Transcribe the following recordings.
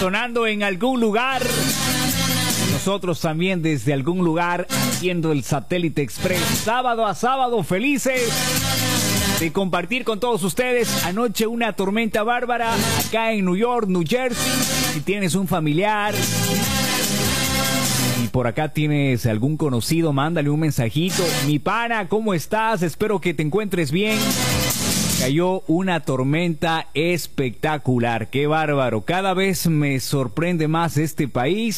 sonando en algún lugar. Nosotros también desde algún lugar haciendo el Satélite Express. Sábado a sábado, felices de compartir con todos ustedes. Anoche una tormenta bárbara acá en New York, New Jersey. Si tienes un familiar y por acá tienes algún conocido, mándale un mensajito. Mi pana, ¿cómo estás? Espero que te encuentres bien. Cayó una tormenta espectacular. ¡Qué bárbaro! Cada vez me sorprende más este país.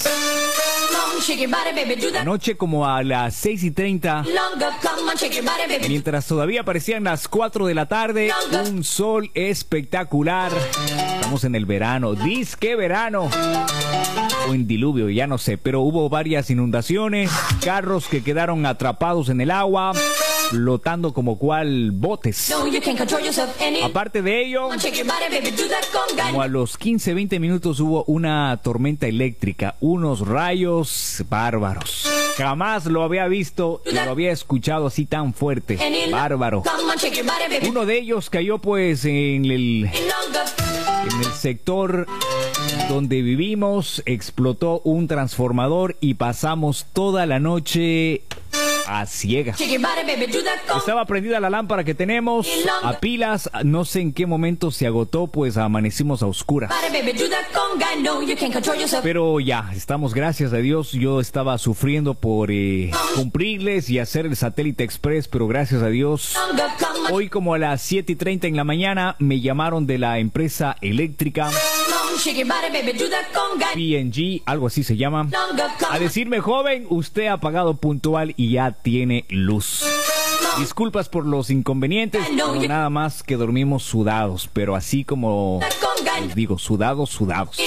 Anoche como a las 6:30, mientras todavía parecían las 4 de la tarde, un sol espectacular. Estamos en el verano, disque verano, o en diluvio, ya no sé, pero hubo varias inundaciones, carros que quedaron atrapados en el agua, flotando como cual botes. Aparte de ello, como a los 15-20 minutos hubo una tormenta eléctrica, unos rayos bárbaros. Jamás lo había visto, lo había escuchado así tan fuerte. Bárbaro. Uno de ellos cayó pues en el sector donde vivimos, explotó un transformador y pasamos toda la noche a ciegas. Estaba prendida la lámpara que tenemos a pilas, no sé en qué momento se agotó, pues amanecimos a oscuras. Pero ya, estamos, gracias a Dios. Yo estaba sufriendo por cumplirles y hacer el Satélite Express, pero gracias a Dios, hoy como a las 7:30 en la mañana me llamaron de la empresa eléctrica P&G, algo así se llama, a decirme: joven, usted ha pagado puntual y ya tiene luz. Disculpas por los inconvenientes, no nada más que dormimos sudados, pero así como les digo, sudados.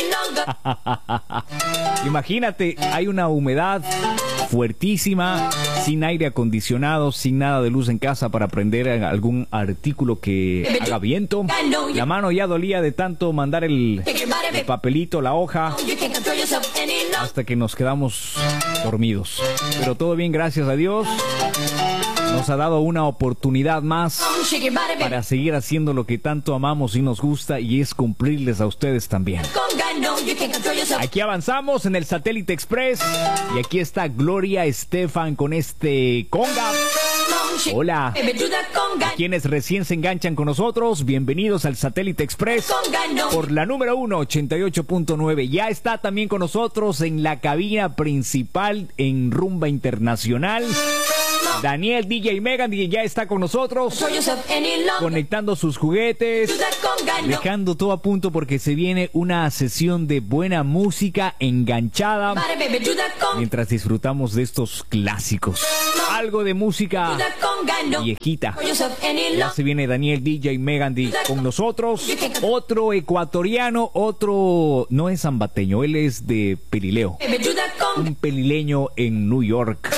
Imagínate, hay una humedad fuertísima, sin aire acondicionado, sin nada de luz en casa para prender algún artículo que haga viento. La mano ya dolía de tanto mandar el papelito, la hoja, hasta que nos quedamos dormidos. Pero todo bien, gracias a Dios. Nos ha dado una oportunidad más para seguir haciendo lo que tanto amamos y nos gusta, y es cumplirles a ustedes también. Aquí avanzamos en el Satélite Express y aquí está Gloria Estefan con este conga. Hola, a quienes recién se enganchan con nosotros, bienvenidos al Satélite Express por la número 1, 88.9. Ya está también con nosotros en la cabina principal en Rumba Internacional Daniel DJ Megan, ya está con nosotros, conectando sus juguetes, dejando todo a punto porque se viene una sesión de buena música enganchada mientras disfrutamos de estos clásicos. Algo de música viejita. Ya se viene Daniel DJ Megan con nosotros. Otro ecuatoriano, otro no es zambateño, él es de Pelileo. Un pelileño en New York.